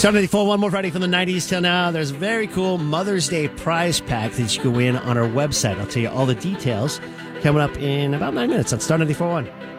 Star 94, one more Friday from the 90s till now. There's a very cool Mother's Day prize pack that you can win on our website. I'll tell you all the details coming up in about 9 minutes on Star 94.1.